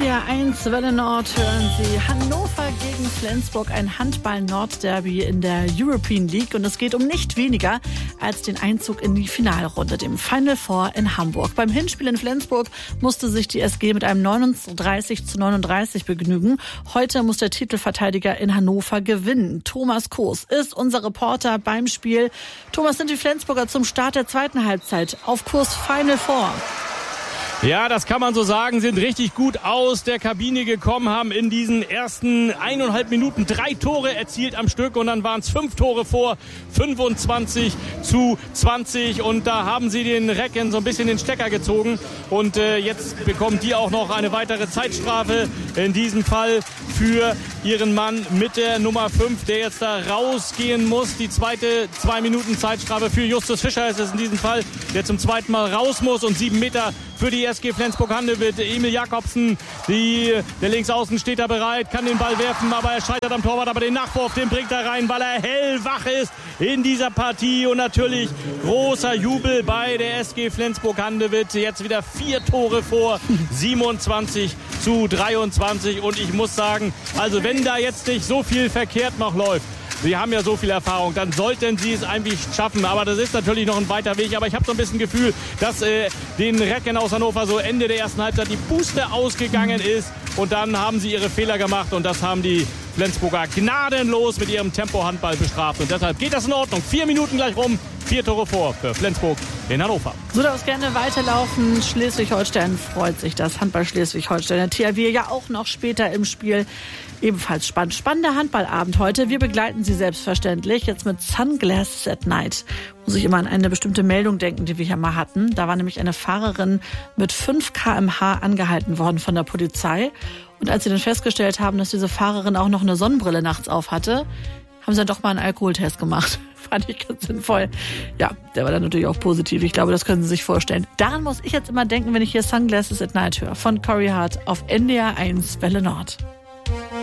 NDR 1 Welle Nord hören Sie Hannover gegen Flensburg, ein Handball-Nord-Derby in der European League. Und es geht um nicht weniger als den Einzug in die Finalrunde, dem Final Four in Hamburg. Beim Hinspiel in Flensburg musste sich die SG mit einem 39:39 begnügen. Heute muss der Titelverteidiger in Hannover gewinnen. Thomas Koos ist unser Reporter beim Spiel. Thomas, sind die Flensburger zum Start der zweiten Halbzeit auf Kurs Final Four? Ja, das kann man so sagen, sind richtig gut aus der Kabine gekommen, haben in diesen ersten 1,5 Minuten 3 Tore erzielt am Stück und dann waren es 5 Tore vor, 25:20 und da haben sie den Recken so ein bisschen den Stecker gezogen und jetzt bekommen die auch noch eine weitere Zeitstrafe, in diesem Fall für ihren Mann mit der Nummer 5, der jetzt da rausgehen muss. Die zweite 2 Minuten Zeitstrafe für Justus Fischer ist es in diesem Fall, der zum zweiten Mal raus muss und 7 Meter für die SG Flensburg-Handewitt. Emil Jakobsen, der Linksaußen steht da bereit, kann den Ball werfen, aber er scheitert am Torwart, aber den Nachwurf, den bringt er rein, weil er hellwach ist in dieser Partie und natürlich großer Jubel bei der SG Flensburg-Handewitt. Jetzt wieder 4 Tore vor, 27:23 und ich muss sagen, also wenn da jetzt nicht so viel verkehrt noch läuft, Sie haben ja so viel Erfahrung, dann sollten Sie es eigentlich schaffen. Aber das ist natürlich noch ein weiter Weg. Aber ich habe so ein bisschen Gefühl, dass den Recken aus Hannover so Ende der ersten Halbzeit die Puste ausgegangen ist. Und dann haben sie ihre Fehler gemacht. Und das haben die Flensburger gnadenlos mit ihrem Tempo-Handball bestraft. Und deshalb geht das in Ordnung. 4 Minuten gleich rum. 4 Tore vor für Flensburg in Hannover. So darf es gerne weiterlaufen. Schleswig-Holstein freut sich, das Handball Schleswig-Holstein. Der THW ja auch noch später im Spiel. Ebenfalls spannend. Spannender Handballabend heute. Wir begleiten Sie selbstverständlich jetzt mit Sunglasses at Night. Muss ich immer an eine bestimmte Meldung denken, die wir hier mal hatten. Da war nämlich eine Fahrerin mit 5 km/h angehalten worden von der Polizei. Und als sie dann festgestellt haben, dass diese Fahrerin auch noch eine Sonnenbrille nachts auf hatte, haben sie dann doch mal einen Alkoholtest gemacht. Fand ich ganz sinnvoll. Ja, der war dann natürlich auch positiv. Ich glaube, das können Sie sich vorstellen. Daran muss ich jetzt immer denken, wenn ich hier Sunglasses at Night höre. Von Corey Hart auf NDR 1 Welle Nord.